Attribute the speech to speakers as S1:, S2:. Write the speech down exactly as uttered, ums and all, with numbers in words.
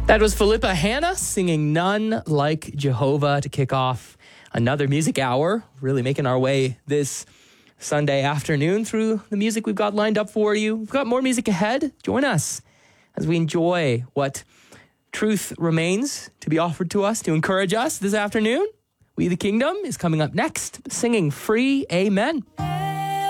S1: That was Philippa Hanna singing None Like Jehovah to kick off another music hour, really making our way this Sunday afternoon through the music we've got lined up for you. We've got more music ahead. Join us as we enjoy what truth remains to be offered to us to encourage us this afternoon. We the Kingdom is coming up next, singing Free Amen.